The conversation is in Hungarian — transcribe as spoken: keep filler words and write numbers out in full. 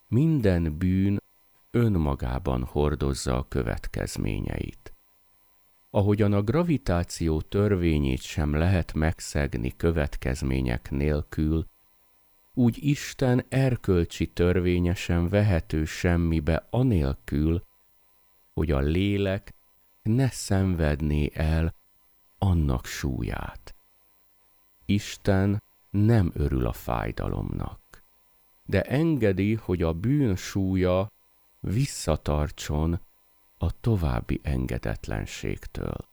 minden bűn önmagában hordozza a következményeit. Ahogyan a gravitáció törvényét sem lehet megszegni következmények nélkül, úgy Isten erkölcsi törvénye sem vehető semmibe anélkül, hogy a lélek ne szenvedné el annak súlyát. Isten nem örül a fájdalomnak, de engedi, hogy a bűn súlya visszatartson a további engedetlenségtől.